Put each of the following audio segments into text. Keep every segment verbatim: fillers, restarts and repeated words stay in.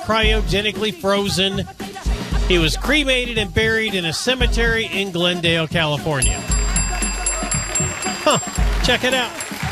cryogenically frozen. He was cremated and buried in a cemetery in Glendale, California. Huh. Check it out.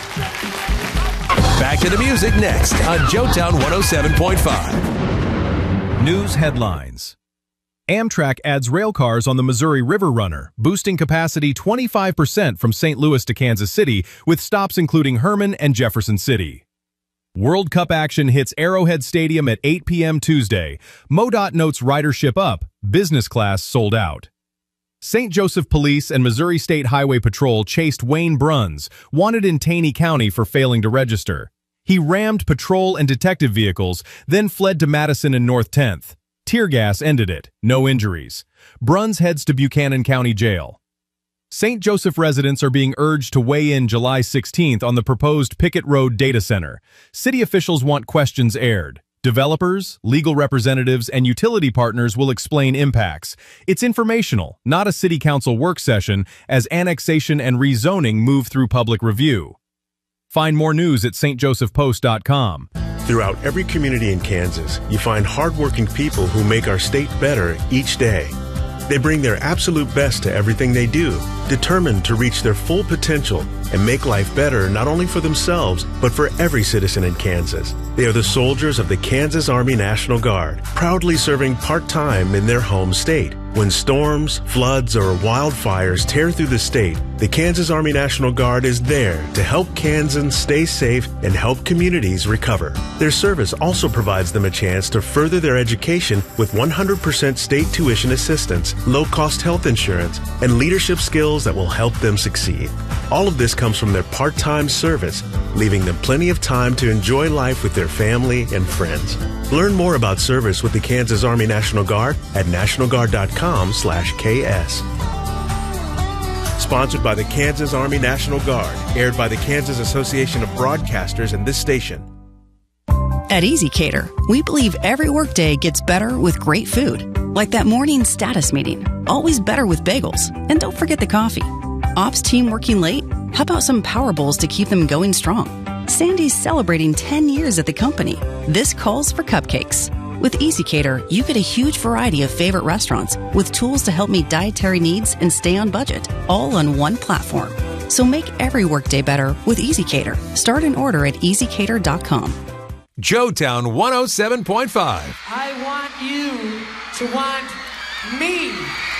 Back to the music next on Joetown one oh seven point five. News headlines. Amtrak adds rail cars on the Missouri River Runner, boosting capacity twenty-five percent from Saint Louis to Kansas City, with stops including Herman and Jefferson City. World Cup action hits Arrowhead Stadium at eight p.m. Tuesday. MoDOT notes ridership up, business class sold out. Saint Joseph Police and Missouri State Highway Patrol chased Wayne Bruns, wanted in Taney County for failing to register. He rammed patrol and detective vehicles, then fled to Madison and North tenth. Tear gas ended it, no injuries. Bruns heads to Buchanan County Jail. Saint Joseph residents are being urged to weigh in July sixteenth on the proposed Pickett Road data center. City officials want questions aired. Developers, legal representatives, and utility partners will explain impacts. It's informational, not a city council work session, as annexation and rezoning move through public review. Find more news at s t joseph post dot com. Throughout every community in Kansas, you find hardworking people who make our state better each day. They bring their absolute best to everything they do, determined to reach their full potential and make life better not only for themselves, but for every citizen in Kansas. They are the soldiers of the Kansas Army National Guard, proudly serving part-time in their home state. When storms, floods, or wildfires tear through the state, the Kansas Army National Guard is there to help Kansans stay safe and help communities recover. Their service also provides them a chance to further their education with one hundred percent state tuition assistance, low-cost health insurance, and leadership skills that will help them succeed. All of this comes from their part-time service, leaving them plenty of time to enjoy life with their family and friends. Learn more about service with the Kansas Army National Guard at national guard dot com slash K S. Sponsored by the Kansas Army National Guard, aired by the Kansas Association of Broadcasters and this station. At Easy Cater, we believe every workday gets better with great food. Like that morning status meeting, always better with bagels. And don't forget the coffee. Ops team working late? How about some Power Bowls to keep them going strong? Sandy's celebrating ten years at the company. This calls for cupcakes. With Easy Cater, you get a huge variety of favorite restaurants with tools to help meet dietary needs and stay on budget, all on one platform. So make every workday better with Easy Cater. Start an order at easy cater dot com. Joetown one oh seven point five. I want you to want me.